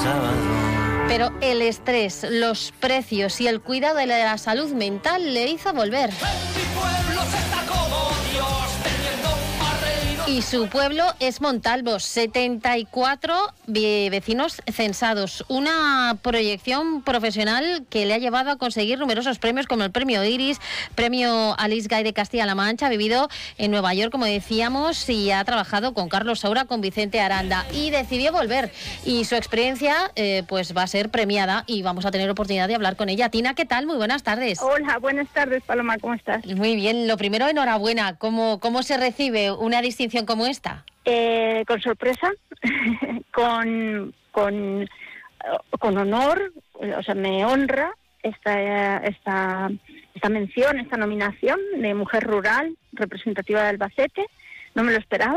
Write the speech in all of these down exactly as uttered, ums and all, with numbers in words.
sábado. Pero el estrés, los precios y el cuidado de la salud mental le hizo volver. Y su pueblo es Montalvos, setenta y cuatro vecinos censados. Una proyección profesional que le ha llevado a conseguir numerosos premios como el Premio Iris, Premio Alice Guy de Castilla-La Mancha. Ha vivido en Nueva York, como decíamos, y ha trabajado con Carlos Saura, con Vicente Aranda. Y decidió volver. Y su experiencia eh, pues va a ser premiada y vamos a tener oportunidad de hablar con ella. Tina, ¿qué tal? Muy buenas tardes. Hola, buenas tardes, Paloma, ¿cómo estás? Muy bien. Lo primero, enhorabuena. ¿Cómo, cómo se recibe una distinción como esta? Eh, con sorpresa, con, con, con honor, o sea, me honra esta, esta, esta mención, esta nominación de Mujer Rural representativa de Albacete. No me lo esperaba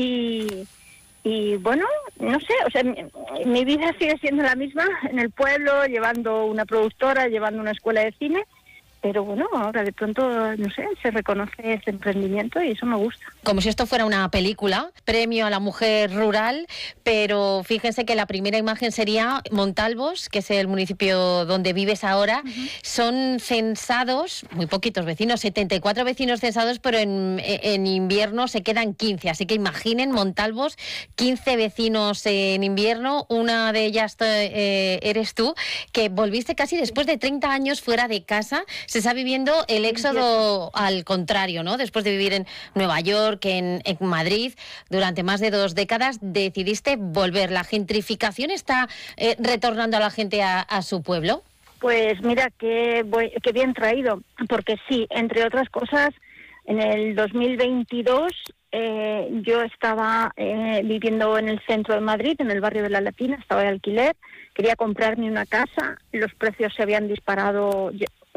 y, y bueno, no sé, o sea, mi, mi vida sigue siendo la misma en el pueblo, llevando una productora, llevando una escuela de cine. Pero bueno, ahora de pronto, no sé, se reconoce este emprendimiento y eso me gusta. Como si esto fuera una película, premio a la mujer rural, pero fíjense que la primera imagen sería Montalvos, que es el municipio donde vives ahora. Uh-huh. Son censados, muy poquitos vecinos, setenta y cuatro vecinos censados, pero en, en invierno se quedan quince. Así que imaginen, Montalvos, quince vecinos en invierno. Una de ellas eh, eres tú, que volviste casi después de treinta años fuera de casa. Se está viviendo el éxodo al contrario, ¿no? Después de vivir en Nueva York, en, en Madrid, durante más de dos décadas, decidiste volver. ¿La gentrificación está eh, retornando a la gente a, a su pueblo? Pues mira, qué, qué bien traído, porque sí, entre otras cosas, en el dos mil veintidós eh, yo estaba eh, viviendo en el centro de Madrid, en el barrio de La Latina, estaba de alquiler, quería comprarme una casa, los precios se habían disparado.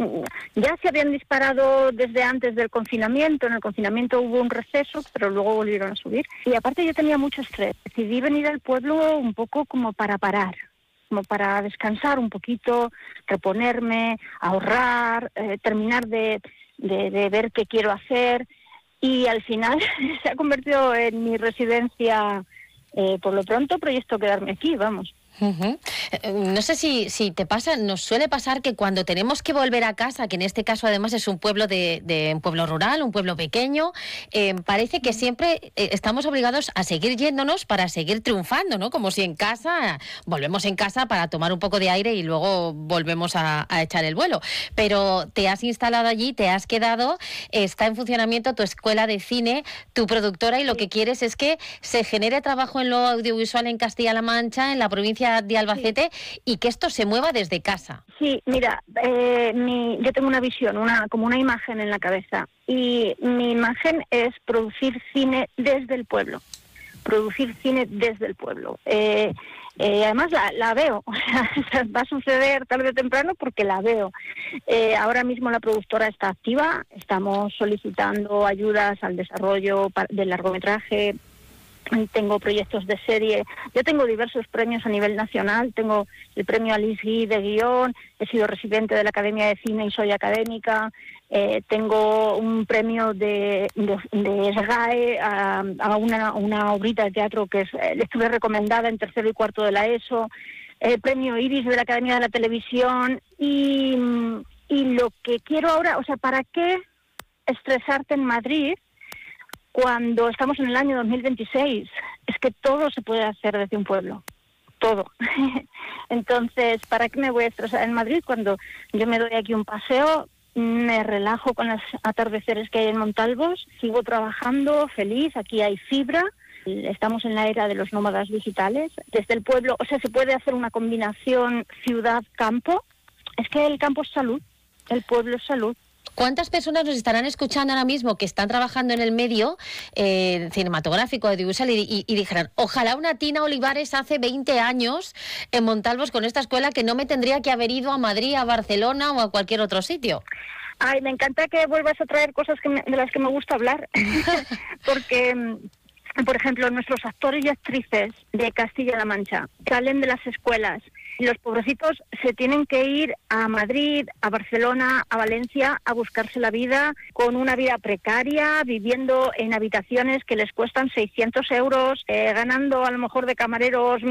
Ya se habían disparado desde antes del confinamiento. En el confinamiento hubo un receso, pero luego volvieron a subir. Y aparte yo tenía mucho estrés. Decidí venir al pueblo un poco como para parar, como para descansar un poquito, reponerme, ahorrar, eh, terminar de, de, de ver qué quiero hacer. Y al final se ha convertido en mi residencia, eh, por lo pronto, proyecto quedarme aquí, vamos. Uh-huh. No sé si, si te pasa, nos suele pasar que cuando tenemos que volver a casa, que en este caso además es un pueblo de, de un pueblo rural, un pueblo pequeño, eh, parece que siempre eh, estamos obligados a seguir yéndonos para seguir triunfando, ¿no? Como si en casa, volvemos en casa para tomar un poco de aire y luego volvemos a, a echar el vuelo. Pero te has instalado allí, te has quedado, está en funcionamiento tu escuela de cine, tu productora, y lo que quieres es que se genere trabajo en lo audiovisual en Castilla-La Mancha, en la provincia de Albacete, sí, y que esto se mueva desde casa. Sí, mira, eh, mi, yo tengo una visión, una como una imagen en la cabeza, y mi imagen es producir cine desde el pueblo, producir cine desde el pueblo. Eh, eh, además la, la veo, o sea, va a suceder tarde o temprano porque la veo. Eh, ahora mismo la productora está activa, estamos solicitando ayudas al desarrollo del largometraje. Tengo proyectos de serie, yo tengo diversos premios a nivel nacional, tengo el premio Alice Guy de guión, he sido residente de la Academia de Cine y soy académica, eh, tengo un premio de, de, de S G A E a, a una, una obrita de teatro que es, le estuve recomendada en tercero y cuarto de la ESO, el premio Iris de la Academia de la Televisión y, y lo que quiero ahora, o sea, ¿para qué estresarte en Madrid cuando estamos en el año dos mil veintiséis? Es que todo se puede hacer desde un pueblo, todo. Entonces, ¿para qué me voy a estresar en Madrid cuando yo me doy aquí un paseo, me relajo con los atardeceres que hay en Montalvos, sigo trabajando feliz, aquí hay fibra, estamos en la era de los nómadas digitales, desde el pueblo, o sea, se puede hacer una combinación ciudad-campo, es que el campo es salud, el pueblo es salud. ¿Cuántas personas nos estarán escuchando ahora mismo que están trabajando en el medio eh, cinematográfico, audiovisual, y, y, y dijeran, ojalá una Tina Olivares hace veinte años en Montalvos con esta escuela, que no me tendría que haber ido a Madrid, a Barcelona o a cualquier otro sitio? Ay, me encanta que vuelvas a traer cosas que me, de las que me gusta hablar, porque, por ejemplo, nuestros actores y actrices de Castilla-La Mancha salen de las escuelas. Los pobrecitos se tienen que ir a Madrid, a Barcelona, a Valencia a buscarse la vida con una vida precaria, viviendo en habitaciones que les cuestan seiscientos euros, eh, ganando a lo mejor de camareros